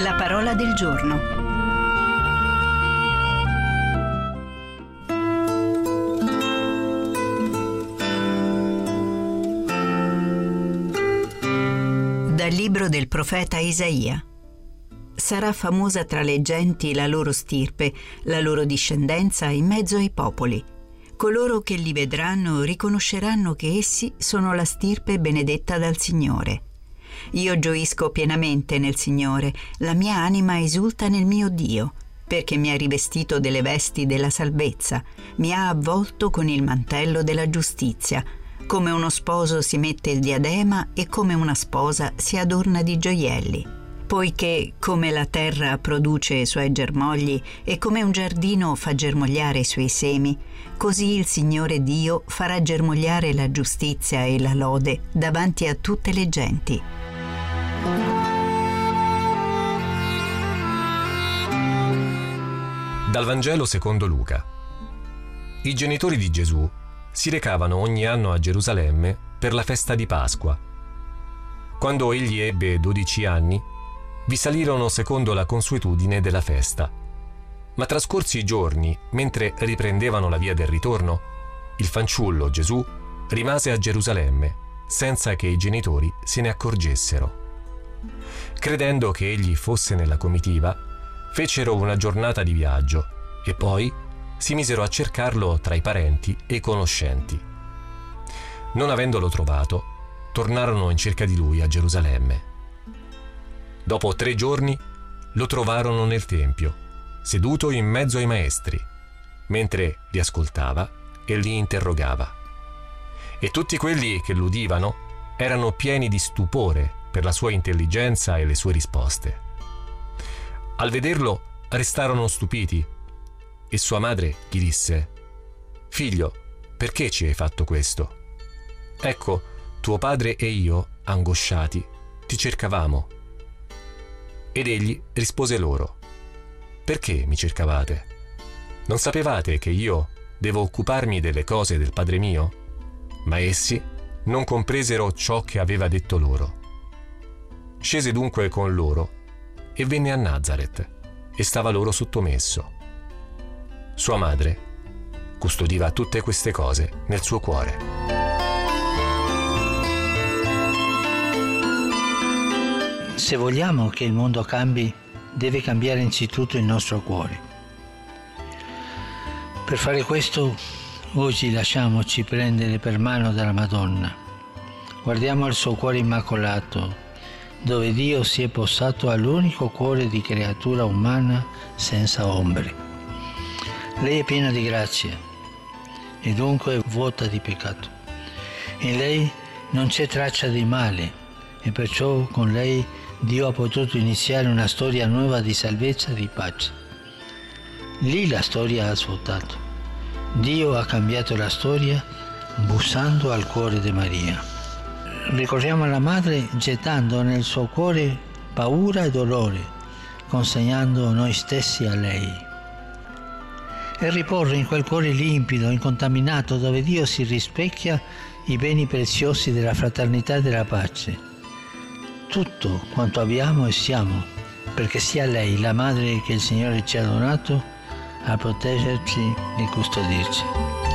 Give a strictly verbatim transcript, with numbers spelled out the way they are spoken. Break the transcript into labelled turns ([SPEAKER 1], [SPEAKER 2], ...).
[SPEAKER 1] La parola del giorno. Dal libro del profeta Isaia. Sarà famosa tra le genti la loro stirpe, la loro discendenza in mezzo ai popoli. Coloro che li vedranno riconosceranno che essi sono la stirpe benedetta dal Signore. Io gioisco pienamente nel Signore, la mia anima esulta nel mio Dio, perché mi ha rivestito delle vesti della salvezza, mi ha avvolto con il mantello della giustizia. Come uno sposo si mette il diadema e come una sposa si adorna di gioielli. Poiché come la terra produce i suoi germogli e come un giardino fa germogliare i suoi semi, così il Signore Dio farà germogliare la giustizia e la lode davanti a tutte le genti.
[SPEAKER 2] Dal Vangelo secondo Luca. I genitori di Gesù si recavano ogni anno a Gerusalemme per la festa di Pasqua. Quando egli ebbe dodici anni, vi salirono secondo la consuetudine della festa. Ma trascorsi i giorni, mentre riprendevano la via del ritorno, il fanciullo Gesù rimase a Gerusalemme, senza che i genitori se ne accorgessero. Credendo che egli fosse nella comitiva, fecero una giornata di viaggio e poi si misero a cercarlo tra i parenti e i conoscenti. Non avendolo trovato, tornarono in cerca di lui a Gerusalemme. Dopo tre giorni lo trovarono nel tempio, seduto in mezzo ai maestri, mentre li ascoltava e li interrogava. E tutti quelli che l'udivano erano pieni di stupore per la sua intelligenza e le sue risposte. Al vederlo restarono stupiti e sua madre gli disse: «Figlio, perché ci hai fatto questo? Ecco, tuo padre e io, angosciati, ti cercavamo». Ed egli rispose loro: «Perché mi cercavate? Non sapevate che io devo occuparmi delle cose del Padre mio?» Ma essi non compresero ciò che aveva detto loro. Scese dunque con loro e venne a Nazaret e stava loro sottomesso. Sua madre custodiva tutte queste cose nel suo cuore.
[SPEAKER 3] Se vogliamo che il mondo cambi, deve cambiare innanzitutto il nostro cuore. Per fare questo, oggi lasciamoci prendere per mano dalla Madonna. Guardiamo al suo cuore immacolato, dove Dio si è posato all'unico cuore di creatura umana senza ombre. Lei è piena di grazia e dunque vuota di peccato. In lei non c'è traccia di male e perciò con lei Dio ha potuto iniziare una storia nuova di salvezza e di pace. Lì la storia ha svuotato. Dio ha cambiato la storia bussando al cuore di Maria. Ricordiamo la madre gettando nel suo cuore paura e dolore, consegnando noi stessi a lei. E riporre in quel cuore limpido, incontaminato, dove Dio si rispecchia i beni preziosi della fraternità e della pace. Tutto quanto abbiamo e siamo, perché sia lei, la madre che il Signore ci ha donato, a proteggerci e custodirci.